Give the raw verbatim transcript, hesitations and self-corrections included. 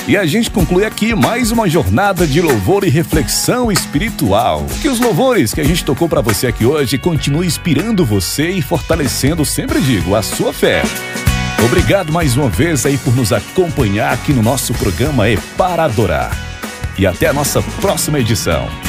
E a gente conclui aqui mais uma jornada de louvor e reflexão espiritual. Que os louvores que a gente tocou para você aqui hoje continuem inspirando você e fortalecendo, sempre digo, a sua fé. Obrigado mais uma vez aí por nos acompanhar aqui no nosso programa É Para Adorar. E até a nossa próxima edição.